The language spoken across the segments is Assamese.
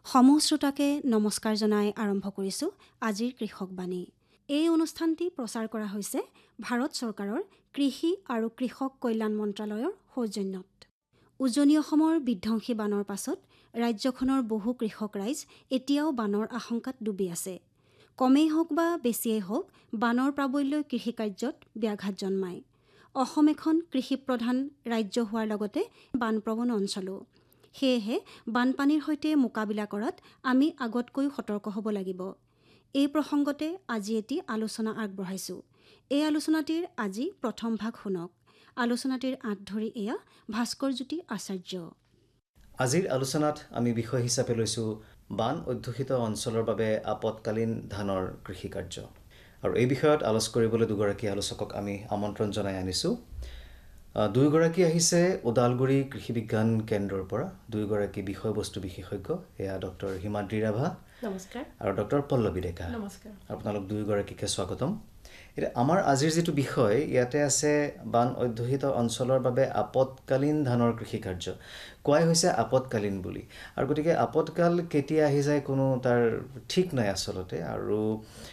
সমূহ শ্ৰোতাকে নমস্কাৰ জনাই আৰম্ভ কৰিছোঁ আজিৰ কৃষকবাণী। এই অনুষ্ঠানটি প্ৰচাৰ কৰা হৈছে ভাৰত চৰকাৰৰ কৃষি আৰু কৃষক কল্যাণ মন্ত্ৰালয়ৰ সৌজন্যত। উজনি অসমৰ বিধ্বংসী বানৰ পাছত ৰাজ্যখনৰ বহু কৃষক ৰাইজ এতিয়াও বানৰ আশংকাত ডুবি আছে। কমেই হওক বা বেছিয়েই হওক বানৰ প্ৰাবল্যই কৃষিকাৰ্যত ব্যাঘাত জন্মায়। অসম এখন কৃষিপ্ৰধান ৰাজ্য হোৱাৰ লগতে বানপ্ৰৱণ অঞ্চলো। সেয়েহে বানপানীৰ সৈতে মোকাবিলা কৰাত আমি আগতকৈও সতৰ্ক হ'ব লাগিব। এই প্ৰসংগতে আজি এটি আলোচনা আগবঢ়াইছোঁ। এই আলোচনাটিৰ আজি প্ৰথম ভাগ শুনক। আলোচনাটিৰ আঁত ধৰি এয়া ভাস্কৰজ্যোতি আচাৰ্য। আজিৰ আলোচনাত আমি বিষয় হিচাপে লৈছোঁ বান অধ্যুষিত অঞ্চলৰ বাবে আপতকালীন ধানৰ কৃষিকাৰ্য। আৰু এই বিষয়ত আলোচ কৰিবলৈ দুগৰাকী আলোচকক আমি আমন্ত্ৰণ জনাই আনিছোঁ। দুয়োগৰাকী আহিছে ওদালগুৰি কৃষি বিজ্ঞান কেন্দ্ৰৰ পৰা। দুয়োগৰাকী বিষয়বস্তু বিশেষজ্ঞ। এয়া ডক্টৰ হিমাদ্ৰী ৰাভা নমস্কাৰ আৰু ডক্টৰ পল্লৱী ডেকা। নমস্কাৰ। আপোনালোক দুয়োগৰাকীকে স্বাগতম। এতিয়া আমাৰ আজিৰ যিটো বিষয় ইয়াতে আছে বান অধ্যুষিত অঞ্চলৰ বাবে আপতকালীন ধানৰ কৃষিকাৰ্য। কোৱাই হৈছে আপতকালীন বুলি। আৰু গতিকে আপতকাল কেতিয়া আহি যায় কোনো তাৰ ঠিক নাই আচলতে। আৰু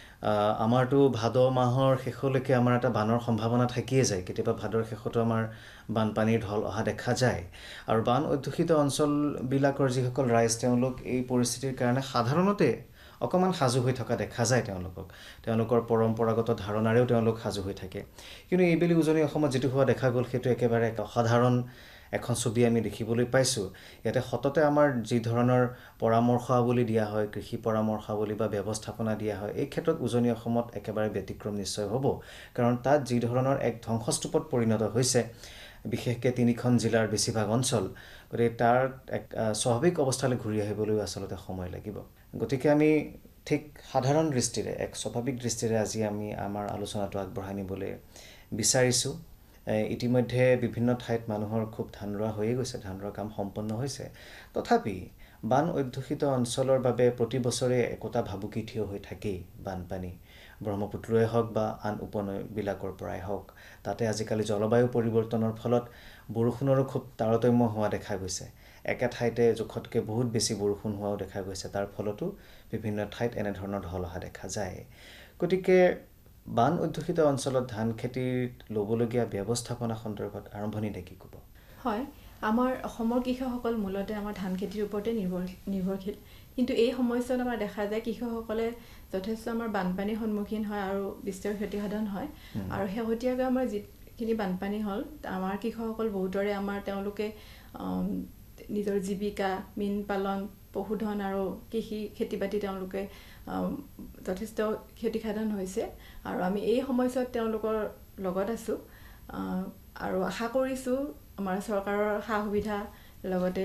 আমাৰতো ভাদ মাহৰ শেষলৈকে আমাৰ এটা বানৰ সম্ভাৱনা থাকিয়ে যায়। কেতিয়াবা ভাদৰ শেষতো আমাৰ বানপানীৰ ঢল অহা দেখা যায়। আৰু বান অধ্যুষিত অঞ্চলবিলাকৰ যিসকল ৰাইজ তেওঁলোক এই পৰিস্থিতিৰ কাৰণে সাধাৰণতে অকণমান সাজু হৈ থকা দেখা যায় তেওঁলোকক। তেওঁলোকৰ পৰম্পৰাগত ধাৰণাৰেও তেওঁলোক সাজু হৈ থাকে। কিন্তু এইবেলি উজনি অসমত যিটো হোৱা দেখা গ'ল সেইটো একেবাৰে এক অসাধাৰণ এখন ছবি আমি দেখিবলৈ পাইছোঁ। ইয়াতে সততে আমাৰ যি ধৰণৰ পৰামৰ্শাৱলী দিয়া হয়, কৃষি পৰামৰ্শাৱলী বা ব্যৱস্থাপনা দিয়া হয়, এই ক্ষেত্ৰত উজনি অসমত একেবাৰে ব্যতিক্ৰম নিশ্চয় হ'ব। কাৰণ তাত যি ধৰণৰ এক ধ্বংসস্তূপত পৰিণত হৈছে, বিশেষকৈ 3খন জিলাৰ বেছিভাগ অঞ্চল, গতিকে তাৰ এক স্বাভাৱিক অৱস্থালৈ ঘূৰি আহিবলৈও আচলতে সময় লাগিব। গতিকে আমি ঠিক সাধাৰণ দৃষ্টিৰে এক স্বাভাৱিক দৃষ্টিৰে আজি আমি আমাৰ আলোচনাটো আগবঢ়াই নিবলৈ বিচাৰিছোঁ। ইতিমধ্যে বিভিন্ন ঠাইত মানুহৰ খুব ধান ৰোৱা হৈয়ে গৈছে, ধান ৰোৱা কাম সম্পন্ন হৈছে। তথাপি বান অধ্যুষিত অঞ্চলৰ বাবে প্ৰতি বছৰে একোটা ভাবুকি থিয় হৈ থাকেই বানপানী। ব্ৰহ্মপুত্ৰই হওক বা আন উপনৈবিলাকৰ পৰাই হওক। তাতে আজিকালি জলবায়ু পৰিৱৰ্তনৰ ফলত বৰষুণৰো খুব তাৰতম্য হোৱা দেখা গৈছে। একে ঠাইতে জোখতকৈ বহুত বেছি বৰষুণ হোৱাও দেখা গৈছে। তাৰ ফলতো বিভিন্ন ঠাইত এনেধৰণৰ ঢল অহা দেখা যায়। গতিকে বান অধ্যুষিত অঞ্চলত ধান খেতিত ল'বলগীয়া ব্যৱস্থাপনা সন্দৰ্ভত আৰম্ভণিতে কি ক'ব? হয়, আমাৰ অসমৰ কৃষকসকল মূলতে আমাৰ ধান খেতিৰ ওপৰতে নিৰ্ভৰশীল। কিন্তু এই সময়ছোৱাত আমাৰ দেখা যায় কৃষকসকলে যথেষ্ট আমাৰ বানপানীৰ সন্মুখীন হয় আৰু বিস্তৰ ক্ষতিসাধন হয়। আৰু শেহতীয়াকৈ আমাৰ যিখিনি বানপানী হ'ল আমাৰ কৃষকসকল বহুতৰে তেওঁলোকে নিজৰ জীৱিকা, মীন পালন, পশুধন আৰু কৃষি খেতি বাতি তেওঁলোকে যথেষ্ট ক্ষতিসাধন হৈছে। আৰু আমি এই সময়ছোৱাত তেওঁলোকৰ লগত আছোঁ আৰু আশা কৰিছোঁ আমাৰ চৰকাৰৰ সা সুবিধা লগতে